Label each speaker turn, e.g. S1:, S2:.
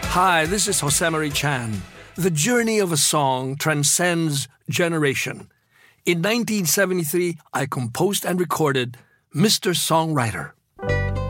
S1: Hi, this is Josemarie Chan. The journey of a song transcends generation. In 1973, I composed and recorded Mr. Songwriter.